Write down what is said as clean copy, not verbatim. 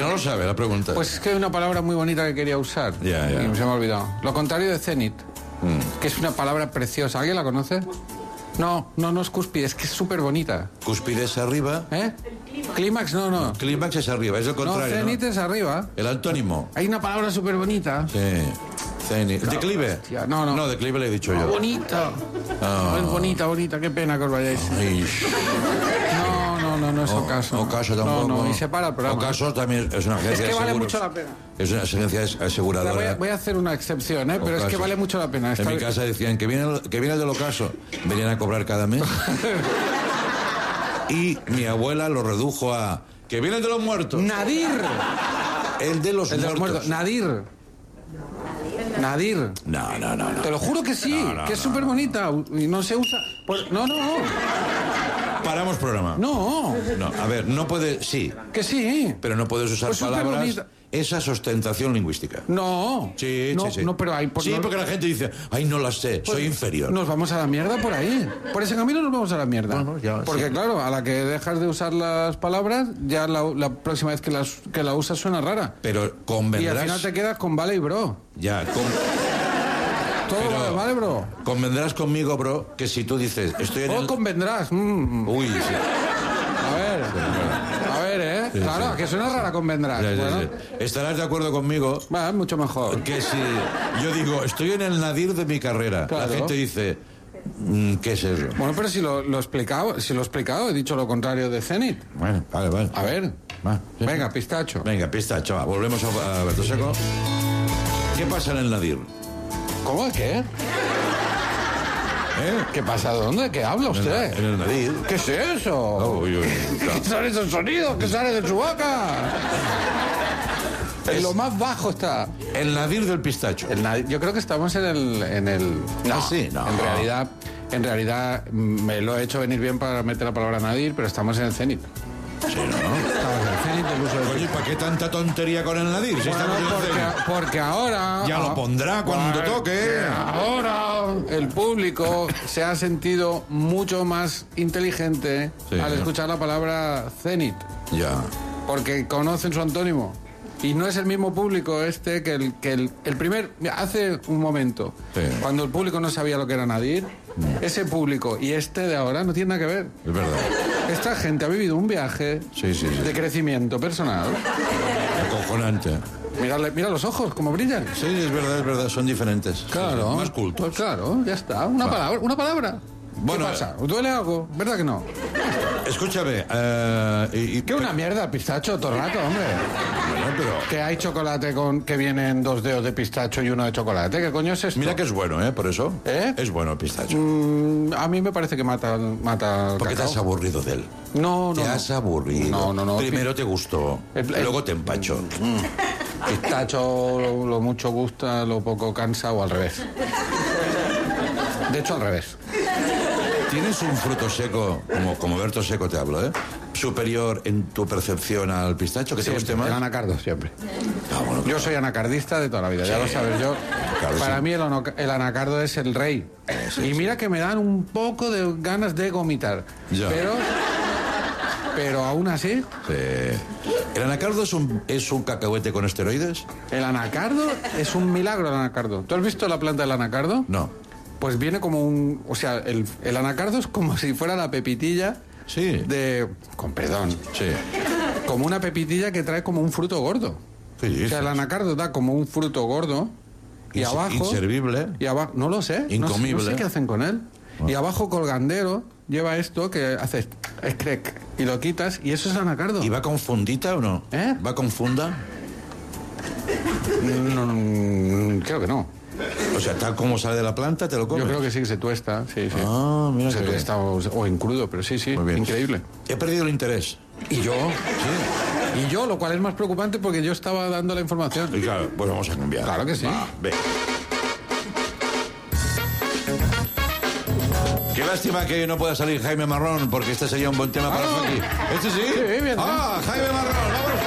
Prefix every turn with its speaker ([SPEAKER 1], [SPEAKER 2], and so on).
[SPEAKER 1] no lo sabe, la pregunta.
[SPEAKER 2] Pues es que hay una palabra muy bonita que quería usar.
[SPEAKER 1] Ya.
[SPEAKER 2] Y se me ha olvidado. Lo contrario de cenit, que es una palabra preciosa. ¿Alguien la conoce? No es cúspide, es que es súper bonita.
[SPEAKER 1] Cúspide es arriba.
[SPEAKER 2] Clímax, no.
[SPEAKER 1] Clímax es arriba, es lo contrario.
[SPEAKER 2] No, cenit es arriba.
[SPEAKER 1] El antónimo.
[SPEAKER 2] Hay una palabra súper bonita.
[SPEAKER 1] Sí. Cenit. ¿Declive?
[SPEAKER 2] Hostia, no.
[SPEAKER 1] No, declive le he dicho yo.
[SPEAKER 2] Bonita. Es bonita, qué pena que os vayáis.
[SPEAKER 1] Ay.
[SPEAKER 2] No es ocaso.
[SPEAKER 1] Ocaso tampoco.
[SPEAKER 2] No, y se para el programa.
[SPEAKER 1] Ocaso también es una agencia de
[SPEAKER 2] Es que vale
[SPEAKER 1] seguros.
[SPEAKER 2] mucho la pena.
[SPEAKER 1] Es una agencia aseguradora.
[SPEAKER 2] Voy a hacer una excepción, pero
[SPEAKER 1] Ocaso.
[SPEAKER 2] es que vale mucho la pena.
[SPEAKER 1] En mi casa decían que viene el del ocaso. Venían a cobrar cada mes. Y mi abuela lo redujo a... Que viene el de los muertos.
[SPEAKER 2] Nadir.
[SPEAKER 1] El de los muertos.
[SPEAKER 2] Nadir.
[SPEAKER 1] No.
[SPEAKER 2] Te lo juro que sí, que es súper bonita y no se usa. No.
[SPEAKER 1] Paramos programa.
[SPEAKER 2] No.
[SPEAKER 1] A ver, no puede... Sí,
[SPEAKER 2] Que sí.
[SPEAKER 1] pero no puedes usar
[SPEAKER 2] Pues
[SPEAKER 1] palabras...
[SPEAKER 2] superbonita.
[SPEAKER 1] Esa es ostentación lingüística.
[SPEAKER 2] No.
[SPEAKER 1] Sí.
[SPEAKER 2] No, pero hay...
[SPEAKER 1] Sí, porque la gente dice, ay, no las sé, soy inferior.
[SPEAKER 2] Nos vamos a la mierda por ahí. Por ese camino nos vamos a la mierda.
[SPEAKER 1] Bueno, ya,
[SPEAKER 2] porque
[SPEAKER 1] sí.
[SPEAKER 2] claro, a la que dejas de usar las palabras, ya la próxima vez que la usas suena rara.
[SPEAKER 1] Pero
[SPEAKER 2] Y al
[SPEAKER 1] convendrás...
[SPEAKER 2] final te quedas con vale y bro.
[SPEAKER 1] Ya,
[SPEAKER 2] Todo
[SPEAKER 1] Pero-
[SPEAKER 2] vale, bro.
[SPEAKER 1] convendrás conmigo, bro, que si tú dices, estoy en
[SPEAKER 2] O
[SPEAKER 1] el...
[SPEAKER 2] convendrás.
[SPEAKER 1] Uy, sí.
[SPEAKER 2] A ver,
[SPEAKER 1] Sí,
[SPEAKER 2] claro,
[SPEAKER 1] sí.
[SPEAKER 2] que suena rara convendrás.
[SPEAKER 1] Sí.
[SPEAKER 2] Bueno,
[SPEAKER 1] Estarás de acuerdo conmigo
[SPEAKER 2] va, mucho mejor.
[SPEAKER 1] que si yo digo, estoy en el nadir de mi carrera,
[SPEAKER 2] Claro.
[SPEAKER 1] la gente dice, ¿qué es eso?
[SPEAKER 2] Bueno, pero si lo he explicado, he dicho lo contrario de cenit.
[SPEAKER 1] Bueno, vale.
[SPEAKER 2] A ver,
[SPEAKER 1] Va, sí.
[SPEAKER 2] venga, pistacho.
[SPEAKER 1] Venga, pistacho, va, volvemos a Berto Seco. ¿Qué pasa en el nadir?
[SPEAKER 2] ¿Cómo? ¿Qué? ¿Qué pasa? ¿Dónde? ¿Qué habla usted?
[SPEAKER 1] En el nadir.
[SPEAKER 2] ¿Qué es eso?
[SPEAKER 1] Uy.
[SPEAKER 2] ¿Qué son esos sonidos que salen de su boca? En lo más bajo está.
[SPEAKER 1] El nadir del pistacho.
[SPEAKER 2] Yo creo que estamos en el... No,
[SPEAKER 1] sí, no.
[SPEAKER 2] En realidad me lo he hecho venir bien para meter la palabra nadir, pero estamos en el cenit.
[SPEAKER 1] Sí, ¿no?
[SPEAKER 2] Estamos en el cenit del uso del
[SPEAKER 1] Oye, ¿para qué tanta tontería con el nadir? Si estamos en el cenit.
[SPEAKER 2] porque ahora...
[SPEAKER 1] Ya lo pondrá cuando toque.
[SPEAKER 2] Ahora el público se ha sentido mucho más inteligente
[SPEAKER 1] Sí.
[SPEAKER 2] al escuchar la palabra cenit,
[SPEAKER 1] Ya.
[SPEAKER 2] porque conocen su antónimo. Y no es el mismo público que el primer... Mira, hace un momento,
[SPEAKER 1] Sí.
[SPEAKER 2] cuando el público no sabía lo que era nadir, ese público y este de ahora no tiene nada que ver.
[SPEAKER 1] Es verdad.
[SPEAKER 2] Esta gente ha vivido un viaje
[SPEAKER 1] Sí.
[SPEAKER 2] de crecimiento personal.
[SPEAKER 1] Acojonante.
[SPEAKER 2] Mira los ojos, cómo brillan.
[SPEAKER 1] Sí, es verdad, son diferentes.
[SPEAKER 2] Claro.
[SPEAKER 1] Sí, más cultos.
[SPEAKER 2] Pues claro, ya está. Una palabra.
[SPEAKER 1] Bueno,
[SPEAKER 2] ¿Qué pasa? ¿Duele algo? ¿Verdad que no?
[SPEAKER 1] Escúchame,
[SPEAKER 2] ¿Qué una mierda, pistacho, todo el rato, hombre?
[SPEAKER 1] Bueno, pero...
[SPEAKER 2] Que hay chocolate que vienen 2 dedos de pistacho y uno de chocolate. ¿Qué coño es esto?
[SPEAKER 1] Mira que es bueno, por eso.
[SPEAKER 2] ¿Eh?
[SPEAKER 1] Es bueno el pistacho.
[SPEAKER 2] A mí me parece que mata el
[SPEAKER 1] ¿Por qué te
[SPEAKER 2] cacao.
[SPEAKER 1] has aburrido de él?
[SPEAKER 2] No.
[SPEAKER 1] Te has aburrido.
[SPEAKER 2] No.
[SPEAKER 1] Primero te gustó, luego te empachó.
[SPEAKER 2] Pistacho lo mucho gusta, lo poco cansa o al revés. De hecho, al revés.
[SPEAKER 1] ¿Tienes un fruto seco, como Berto Seco te hablo, superior en tu percepción al pistacho, que te guste más?
[SPEAKER 2] El anacardo, siempre.
[SPEAKER 1] Bueno,
[SPEAKER 2] Yo soy anacardista de toda la vida, ya lo sabes.
[SPEAKER 1] Claro,
[SPEAKER 2] Para
[SPEAKER 1] sí.
[SPEAKER 2] mí el anacardo es el rey. Y mira que me dan un poco de ganas de vomitar.
[SPEAKER 1] Ya.
[SPEAKER 2] Pero aún así,
[SPEAKER 1] Sí. ¿El anacardo es un cacahuete con esteroides?
[SPEAKER 2] el anacardo es un milagro, el anacardo. ¿Tú has visto la planta del anacardo?
[SPEAKER 1] No.
[SPEAKER 2] Pues viene como o sea, el anacardo es como si fuera la pepitilla
[SPEAKER 1] Sí.
[SPEAKER 2] con perdón,
[SPEAKER 1] Sí.
[SPEAKER 2] como una pepitilla que trae como un fruto gordo.
[SPEAKER 1] Sí,
[SPEAKER 2] O sea, el anacardo da como un fruto gordo y abajo...
[SPEAKER 1] Inservible.
[SPEAKER 2] Y abajo, no lo sé.
[SPEAKER 1] Incomible.
[SPEAKER 2] No sé qué hacen con él. Y abajo colgandero lleva esto que haces escrec y lo quitas y eso es anacardo.
[SPEAKER 1] ¿Y va con fundita o no?
[SPEAKER 2] ¿Eh?
[SPEAKER 1] ¿Va con funda?
[SPEAKER 2] No, creo que no.
[SPEAKER 1] O sea, tal como sale de la planta, te lo comes.
[SPEAKER 2] Yo creo que sí, que se tuesta. Sí.
[SPEAKER 1] Ah, mira
[SPEAKER 2] Se
[SPEAKER 1] qué bien.
[SPEAKER 2] tuesta o en crudo, pero sí,
[SPEAKER 1] Muy bien.
[SPEAKER 2] increíble.
[SPEAKER 1] He perdido el interés.
[SPEAKER 2] Y yo,
[SPEAKER 1] Sí.
[SPEAKER 2] y yo, lo cual es más preocupante porque yo estaba dando la información.
[SPEAKER 1] Y claro, pues vamos a cambiar.
[SPEAKER 2] Claro que sí.
[SPEAKER 1] Va, ve. Qué lástima que no pueda salir Jaime Marrón, porque este sería un buen tema para Funky. ¿Este sí?
[SPEAKER 2] Sí, bien, ¿no?
[SPEAKER 1] Ah, Jaime Marrón, vámonos.